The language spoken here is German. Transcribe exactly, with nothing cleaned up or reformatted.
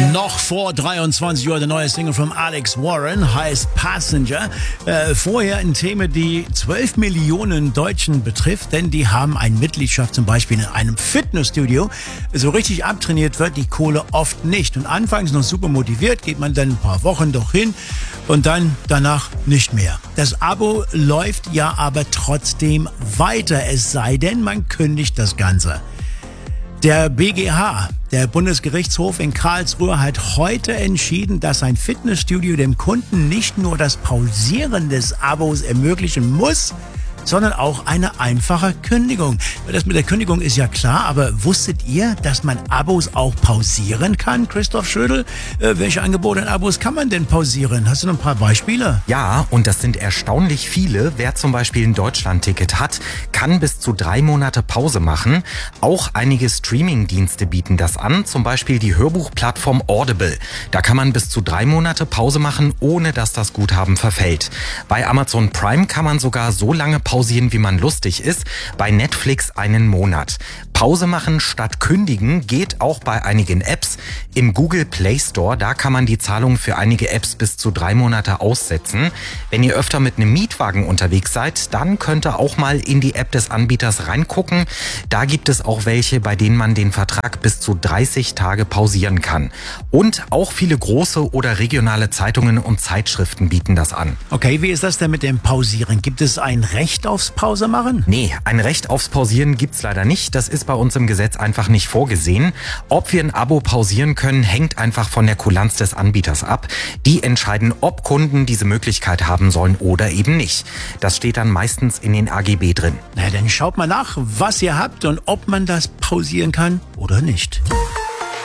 Noch vor dreiundzwanzig Uhr der neue Single von Alex Warren heißt Passenger. Äh, vorher ein Thema, die zwölf Millionen Deutschen betrifft, denn die haben eine Mitgliedschaft zum Beispiel in einem Fitnessstudio. So richtig abtrainiert wird die Kohle oft nicht. Und anfangs noch super motiviert, geht man dann ein paar Wochen doch hin und dann danach nicht mehr. Das Abo läuft ja aber trotzdem weiter, es sei denn, man kündigt das Ganze. Der B G H, der Bundesgerichtshof in Karlsruhe, hat heute entschieden, dass ein Fitnessstudio dem Kunden nicht nur das Pausieren des Abos ermöglichen muss, sondern auch eine einfache Kündigung. Das mit der Kündigung ist ja klar, aber wusstet ihr, dass man Abos auch pausieren kann? Christoph Schrödel, äh, welche Angebote und Abos kann man denn pausieren? Hast du noch ein paar Beispiele? Ja, und das sind erstaunlich viele. Wer zum Beispiel ein Deutschlandticket hat, kann bis zu drei Monate Pause machen. Auch einige Streaming-Dienste bieten das an, zum Beispiel die Hörbuchplattform Audible. Da kann man bis zu drei Monate Pause machen, ohne dass das Guthaben verfällt. Bei Amazon Prime kann man sogar so lange pausieren, wie man lustig ist. Bei Netflix einen Monat. Pause machen statt kündigen geht auch bei einigen Apps. Im Google Play Store, da kann man die Zahlung für einige Apps bis zu drei Monate aussetzen. Wenn ihr öfter mit einem Mietwagen unterwegs seid, dann könnt ihr auch mal in die App des Anbieters reingucken. Da gibt es auch welche, bei denen man den Vertrag bis zu dreißig Tage pausieren kann. Und auch viele große oder regionale Zeitungen und Zeitschriften bieten das an. Okay, wie ist das denn mit dem Pausieren? Gibt es ein Recht aufs Pause machen? Nee, ein Recht aufs Pausieren gibt's leider nicht. Das ist bei uns im Gesetz einfach nicht vorgesehen. Ob wir ein Abo pausieren können, hängt einfach von der Kulanz des Anbieters ab. Die entscheiden, ob Kunden diese Möglichkeit haben sollen oder eben nicht. Das steht dann meistens in den A G B drin. Na, dann schaut mal nach, was ihr habt und ob man das pausieren kann oder nicht.